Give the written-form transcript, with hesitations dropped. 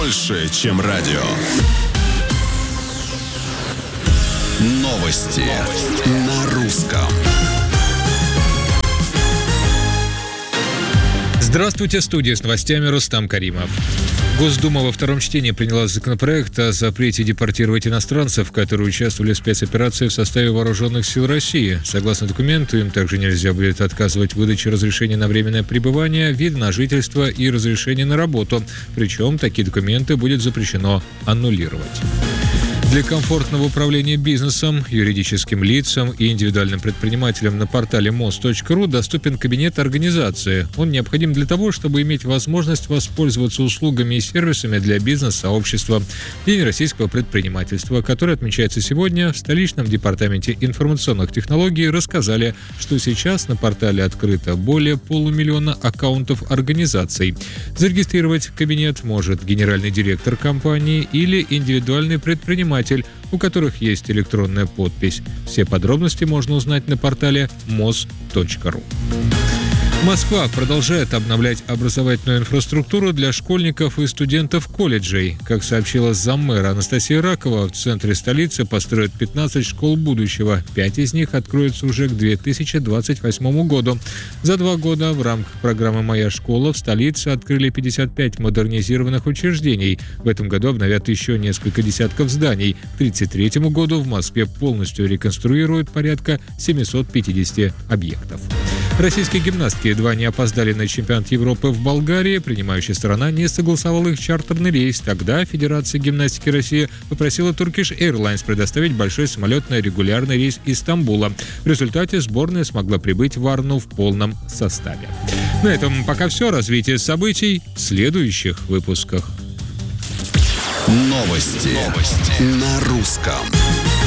больше, чем радио. Новости на русском. Здравствуйте, студия с новостями Рустам Каримов. Госдума во втором чтении приняла законопроект о запрете депортировать иностранцев, которые участвовали в спецоперации в составе вооруженных сил России. Согласно документу, им также нельзя будет отказывать в выдаче разрешения на временное пребывание, вид на жительство и разрешение на работу. Причем такие документы будет запрещено аннулировать. Для комфортного управления бизнесом, юридическим лицам и индивидуальным предпринимателям на портале mos.ru доступен кабинет организации. Он необходим для того, чтобы иметь возможность воспользоваться услугами и сервисами для бизнес-сообщества. День российского предпринимательства, который отмечается сегодня, в столичном департаменте информационных технологий рассказали, что сейчас на портале открыто более 500 000 аккаунтов организаций. Зарегистрировать кабинет может генеральный директор компании или индивидуальный предприниматель, у которых есть электронная подпись. Все подробности можно узнать на портале mos.ru. Москва продолжает обновлять образовательную инфраструктуру для школьников и студентов колледжей. Как сообщила заммэра Анастасия Ракова, в центре столицы построят 15 школ будущего. 5 из них откроются уже к 2028 году. За 2 года в рамках программы «Моя школа» в столице открыли 55 модернизированных учреждений. В этом году обновят еще несколько десятков зданий. К 2033 году в Москве полностью реконструируют порядка 750 объектов. Российские гимнастки едва не опоздали на чемпионат Европы в Болгарии. Принимающая сторона не согласовала их чартерный рейс. Тогда Федерация гимнастики России попросила Turkish Airlines предоставить большой самолет на регулярный рейс из Стамбула. В результате сборная смогла прибыть в Варну в полном составе. На этом пока все. Развитие событий в следующих выпусках. Новости на русском.